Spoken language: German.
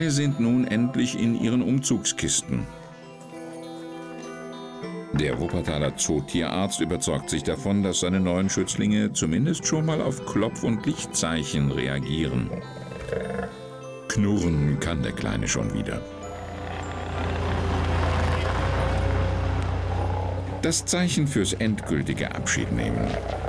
sind nun endlich in ihren Umzugskisten. Der Wuppertaler Zootierarzt überzeugt sich davon, dass seine neuen Schützlinge zumindest schon mal auf Klopf- und Lichtzeichen reagieren. Knurren kann der Kleine schon wieder. Das Zeichen fürs endgültige Abschiednehmen.